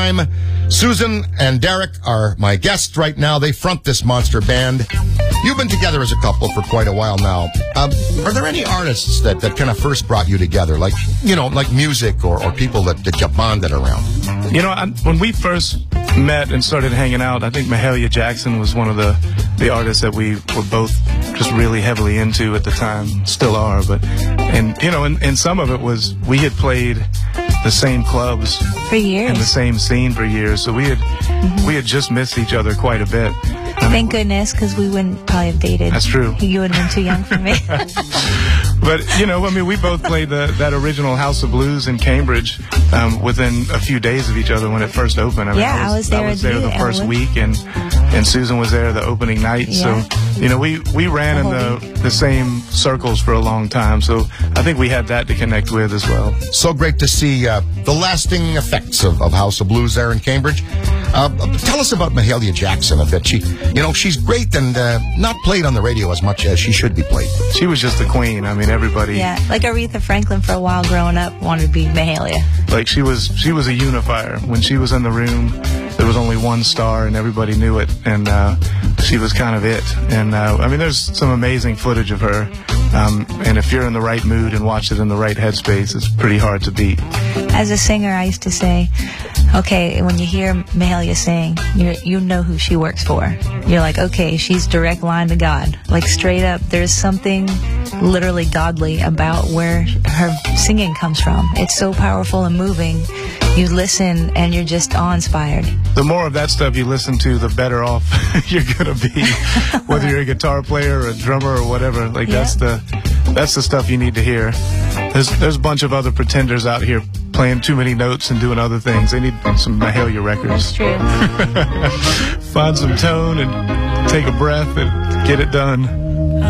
Susan and Derek are my guests right now. They front this monster band. You've been together as a couple for quite a while now. Are there any artists that kind of first brought you together? Like, you know, like music or people that you bonded around? You know, when we first met and started hanging out, I think Mahalia Jackson was one of the artists that we were both just really heavily into at the time, still are. But, and you know, and some of it was we had played the same clubs for years and the same scene for years, so we had just missed each other quite a bit. Thank goodness, because we wouldn't probably have dated. That's true. You would have been too young for me. But, you know, I mean, we both played that original House of Blues in Cambridge within a few days of each other when it first opened. I mean, yeah, I was there the first week, and Susan was there the opening night. Yeah. So, you know, we ran in the same circles for a long time. So I think we had that to connect with as well. So great to see the lasting effects of House of Blues there in Cambridge. Tell us about Mahalia Jackson a bit. She's great and not played on the radio as much as she should be played. She was just the queen. I mean, everybody. Yeah, like Aretha Franklin for a while growing up wanted to be Mahalia. Like she was a unifier. When she was in the room, there was only one star and everybody knew it, and she was kind of it. And I mean, there's some amazing footage of her. And if you're in the right mood and watch it in the right headspace, it's pretty hard to beat. As a singer, I used to say, okay, when you hear Mahalia sing, you know who she works for. You're like, okay, she's direct line to God. Like, straight up, there's something literally godly about where her singing comes from. It's so powerful and moving. You listen and you're just awe-inspired. The more of that stuff you listen to, the better off you're going to be, whether you're a guitar player or a drummer or whatever. Like, that's the stuff you need to hear. There's a bunch of other pretenders out here playing too many notes and doing other things. They need some Mahalia records. That's true. Find some tone and take a breath and get it done.